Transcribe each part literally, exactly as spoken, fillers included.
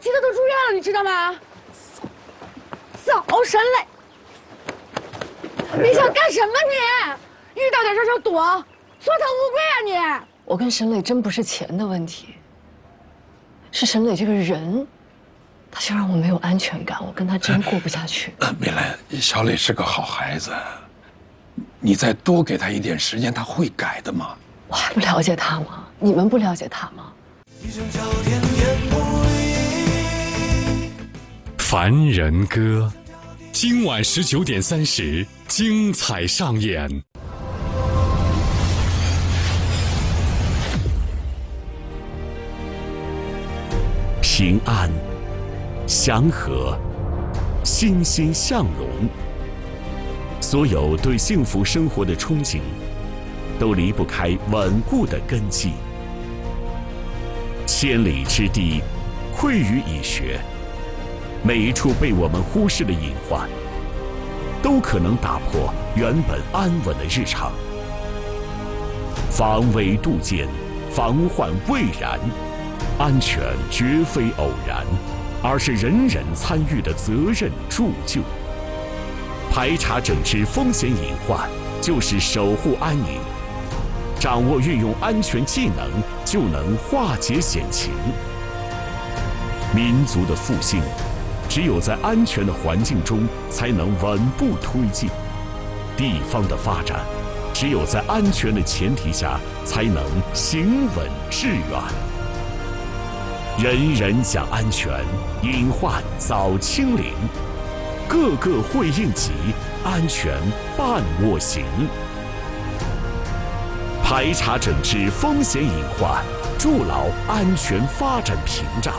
急的都住院了，你知道吗？早神嘞！你想干什么你？遇到点事就躲，缩头乌龟啊你！ 我跟沈磊真不是钱的问题，是沈磊这个人，他就让我没有安全感，我跟他真过不下去。 呃，美兰，小磊是个好孩子，你再多给他一点时间，他会改的嘛。 我还不了解他吗？你们不了解他吗？ 凡人歌，今晚十九点三十，精彩上演。 平安、祥和、欣欣向荣，所有对幸福生活的憧憬，都离不开稳固的根基。千里之堤，溃于蚁穴。每一处被我们忽视的隐患，都可能打破原本安稳的日常。防微杜渐，防患未然，安全绝非偶然，而是人人参与的责任铸就。排查整治风险隐患，就是守护安宁。掌握运用安全技能，就能化解险情。民族的复兴，只有在安全的环境中，才能稳步推进；地方的发展，只有在安全的前提下，才能行稳致远。人人讲安全，隐患早清零，个个会应急，安全伴我行。排查整治风险隐患，筑牢安全发展屏障。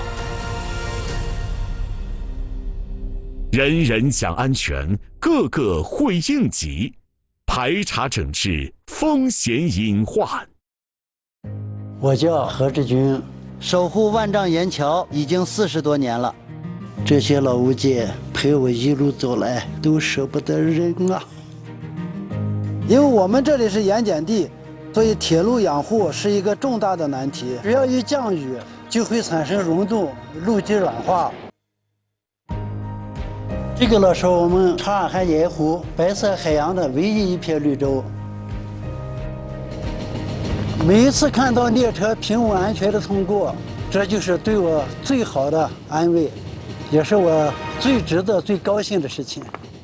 人人讲安全，个个会应急，排查整治风险隐患。 我叫何志军，守护万丈岩桥已经四十多年了，这些老物件陪我一路走来，都舍不得扔啊。因为我们这里是盐碱地，所以铁路养护是一个重大的难题。只要一降雨，就会产生溶洞，路基软化。这个呢是我们长安海盐湖白色海洋的唯一一片绿洲。每一次看到列车平稳安全的通过，这就是对我最好的安慰，也是我最值得、最高兴的事情。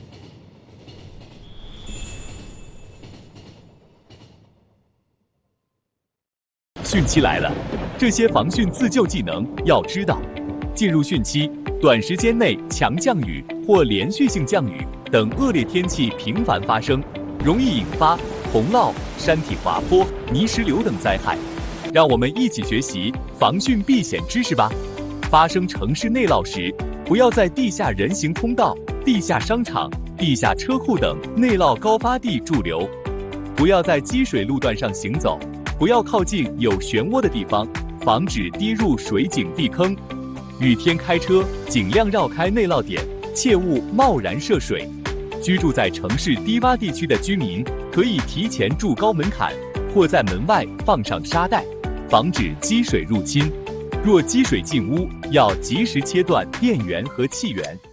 汛期来了，这些防汛自救技能要知道。进入汛期，短时间内强降雨或连续性降雨等恶劣天气频繁发生，容易引发洪涝、山体滑坡、泥石流等灾害。让我们一起学习防汛避险知识吧。发生城市内涝时，不要在地下人行通道、地下商场、地下车库等内涝高发地驻留，不要在积水路段上行走，不要靠近有漩涡的地方，防止跌入水井地坑。雨天开车尽量绕开内涝点，切勿贸然涉水。居住在城市低洼地区的居民可以提前筑高门槛，或在门外放上沙袋，防止积水入侵。若积水进屋，要及时切断电源和气源。